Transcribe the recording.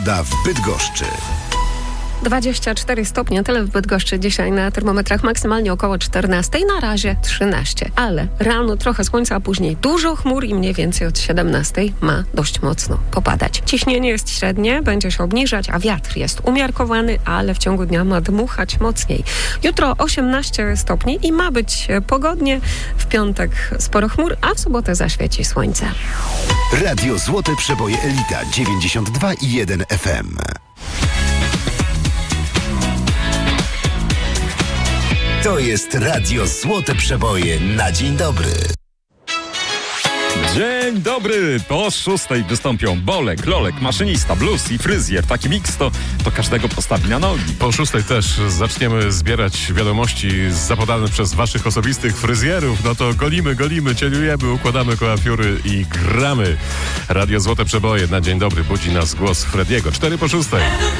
w Bydgoszczy. 24 stopnie, tyle w Bydgoszczy dzisiaj na termometrach, maksymalnie około 14, na razie 13, ale rano trochę słońca, a później dużo chmur i mniej więcej od 17 ma dość mocno popadać. Ciśnienie jest średnie, będzie się obniżać, a wiatr jest umiarkowany, ale w ciągu dnia ma dmuchać mocniej. Jutro 18 stopni i ma być pogodnie, w piątek sporo chmur, a w sobotę zaświeci słońce. Radio Złote Przeboje Elita 92,1 FM. To jest Radio Złote Przeboje na dzień dobry. Dzień dobry! Po 6 wystąpią Bolek, Lolek, Maszynista, Blues i Fryzjer. Taki miks to każdego postawi na nogi. Po 6 też zaczniemy zbierać wiadomości zapodane przez waszych osobistych fryzjerów. No to golimy, cieliujemy, układamy koafiury i gramy. Radio Złote Przeboje na dzień dobry. Budzi nas głos Frediego. 4 po 6.